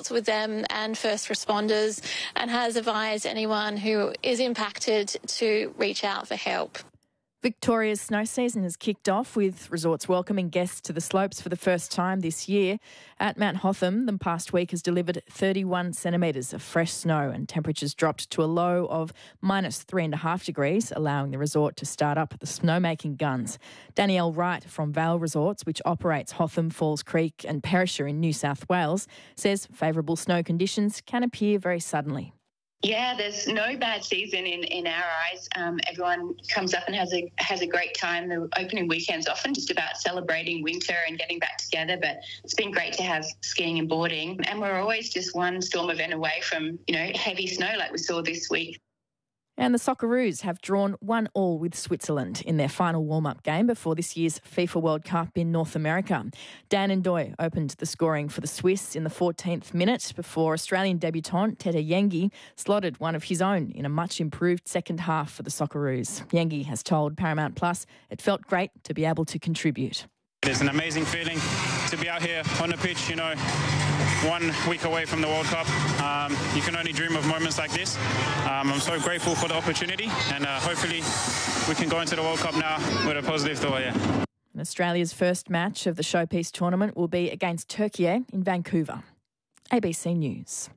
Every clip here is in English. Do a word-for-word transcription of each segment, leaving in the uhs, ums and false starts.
thoughts with them and first responders, and has advised anyone who is impacted to reach out for help. Victoria's snow season has kicked off, with resorts welcoming guests to the slopes for the first time this year. At Mount Hotham, the past week has delivered thirty-one centimetres of fresh snow, and temperatures dropped to a low of minus three and a half degrees, allowing the resort to start up the snowmaking guns. Danielle Wright from Vale Resorts, which operates Hotham, Falls Creek and Perisher in New South Wales, says favourable snow conditions can appear very suddenly. Yeah, there's no bad season in, in our eyes. Um, everyone comes up and has a has a great time. The opening weekend's often just about celebrating winter and getting back together, but it's been great to have skiing and boarding. And we're always just one storm event away from, you know, heavy snow like we saw this week. And the Socceroos have drawn one all with Switzerland in their final warm-up game before this year's FIFA World Cup in North America. Dan Ndoye opened the scoring for the Swiss in the fourteenth minute before Australian debutant Teta Yengi slotted one of his own in a much-improved second half for the Socceroos. Yengi has told Paramount Plus it felt great to be able to contribute. It's an amazing feeling to be out here on the pitch, you know, one week away from the World Cup. Um, you can only dream of moments like this. Um, I'm so grateful for the opportunity, and uh, hopefully we can go into the World Cup now with a positive thought, yeah. And Australia's first match of the Showpiece tournament will be against Turkey in Vancouver. A B C News.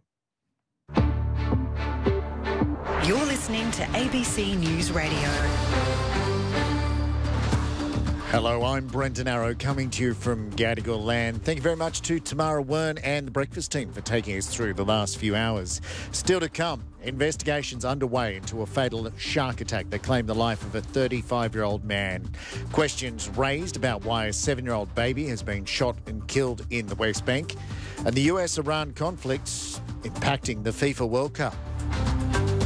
You're listening to A B C News Radio. Hello, I'm Brendan Arrow coming to you from Gadigal Land. Thank you very much to Tamara Wern and the breakfast team for taking us through the last few hours. Still to come, investigations underway into a fatal shark attack that claimed the life of a thirty-five-year-old man. Questions raised about why a seven-year-old baby has been shot and killed in the West Bank. And the U S Iran conflict impacting the FIFA World Cup.